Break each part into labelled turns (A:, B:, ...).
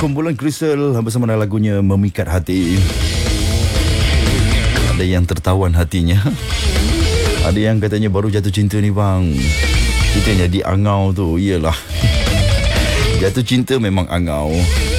A: Kumpulan Kristal bersama dengan lagunya Memikat Hati. Ada yang tertawan hatinya. Ada yang katanya baru jatuh cinta ni bang. Kita jadi angau tu. Iyalah. Jatuh cinta memang angau.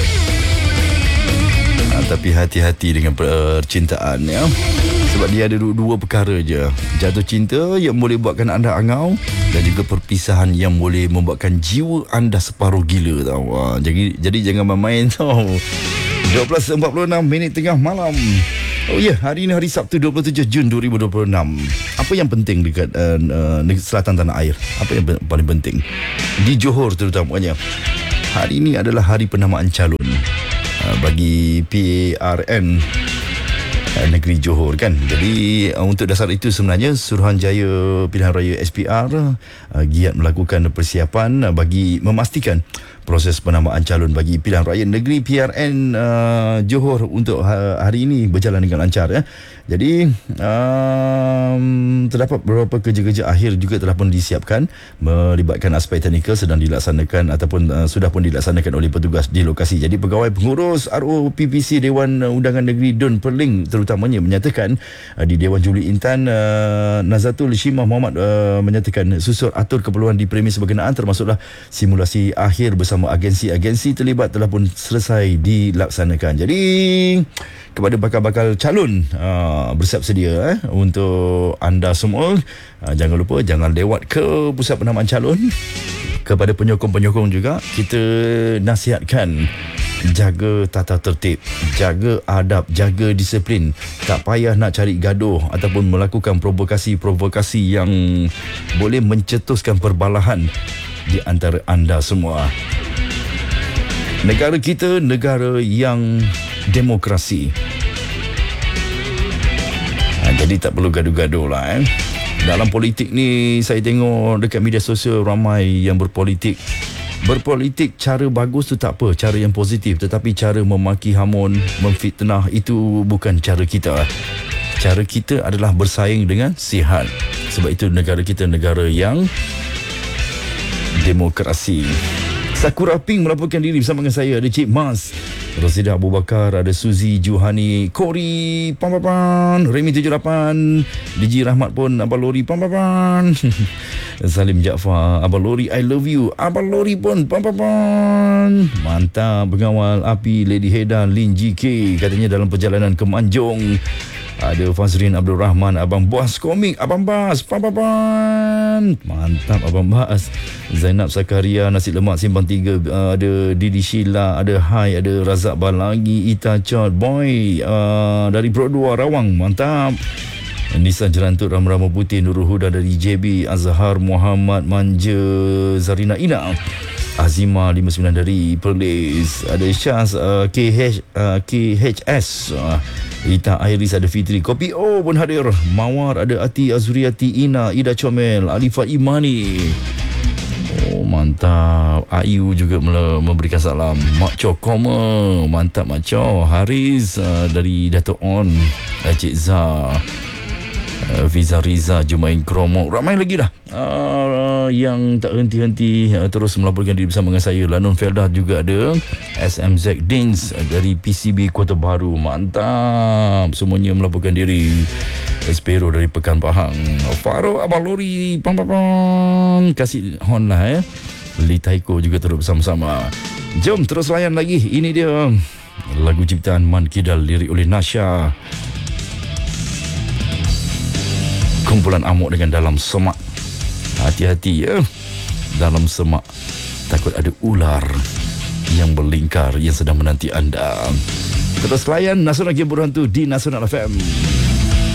A: Tapi hati-hati dengan percintaan ya. Sebab dia ada dua perkara je. Jatuh cinta yang boleh buatkan anda angau, dan juga perpisahan yang boleh membuatkan jiwa anda separuh gila tau. Jadi jangan main-main tau. 12.46 minit tengah malam. Oh ya, hari ini hari Sabtu 27 Jun 2026. Apa yang penting dekat selatan tanah air? Apa yang paling penting? Di Johor terutamanya. Hari ini adalah hari penamaan calon bagi PRN negeri Johor kan. Jadi untuk dasar itu sebenarnya Suruhanjaya Pilihan Raya SPR giat melakukan persiapan bagi memastikan proses penamaan calon bagi pilihan raya negeri PRN Johor untuk hari ini berjalan dengan lancar ya. Jadi terdapat beberapa kerja-kerja akhir juga telah pun disiapkan, melibatkan aspek teknikal sedang dilaksanakan ataupun sudah pun dilaksanakan oleh petugas di lokasi. Jadi pegawai pengurus ROPPC Dewan Undangan Negeri Dun Perling terutamanya menyatakan di Dewan Juli Intan, Nazatul Shimah Muhammad menyatakan susun atur keperluan di premis berkenaan termasuklah simulasi akhir bersama agensi-agensi terlibat telah pun selesai dilaksanakan. Jadi kepada bakal-bakal calon bersiap sedia untuk anda semua, jangan lupa jangan lewat ke pusat penamaan calon. Kepada penyokong-penyokong juga kita nasihatkan jaga tata tertib, jaga adab, jaga disiplin. Tak payah nak cari gaduh ataupun melakukan provokasi-provokasi yang boleh mencetuskan perbalahan di antara anda semua. Negara kita negara yang demokrasi. Jadi tak perlu gaduh-gaduh lah Dalam politik ni saya tengok dekat media sosial ramai yang berpolitik. Berpolitik cara bagus tu tak apa, cara yang positif. Tetapi cara memaki hamun, memfitnah itu bukan cara kita. Cara kita adalah bersaing dengan sihat. Sebab itu negara kita negara yang demokrasi. Sakura Pink melaporkan diri bersama dengan saya. Ada Cik Mas, Rosidah Abu Bakar, ada Suzy Juhani, Kori Pampapan, Remy 78, DJ Rahmat pun, Abang Lori Pampapan, Salim Jaafar, Abang Lori I love you, Abang Lori pun Pampapan. Mantap. Pengawal api Lady Hedan, Lin GK katanya dalam perjalanan ke Manjung. Ada Fazrin Abdul Rahman, Abang Bas Komik, Abang Bas Pampapan. Mantap Abang Bas. Zainab Sakaria, Nasi Lemak Simpang 3, ada Didi Sheila, ada Hai, ada Razak Balagi, Ita Chot Boy dari Pro 2 Rawang. Mantap. Nisa Jerantut, Rama Putih, Nurul Huda dari JB, Azhar Muhammad Manja, Zarina Ina, Azima 59 dari Perlis, ada Syaz KHS, Ita Iris, ada Fitri Kopi O pun hadir, Mawar, ada Ati Azuriati Ina, Ida Comel, Alifa Imani. Oh mantap. Ayu juga memberikan salam. Mak Cho Koma, mantap Mak Cho. Haris dari Dato' On, Cik Zah, Fiza Riza, Jumain Kromo, ramai lagi dah yang tak henti-henti terus melaporkan diri bersama dengan saya. Lanun Feldah juga ada, SMZ Dins dari PCB Kota Baru. Mantap, semuanya melaporkan diri. Espero dari Pekan Pahang, Faro, Abang Lori Pampapan, kasih hon lah Li Taiko juga terus bersama-sama. Jom terus layan lagi. Ini dia lagu ciptaan Man Kidal, lirik oleh Nasha. Kumpulan Amok dengan Dalam Semak. Hati-hati ya, dalam semak takut ada ular yang berlingkar yang sedang menanti anda. Terus layan Nasional Game Berhantu di Nasional FM.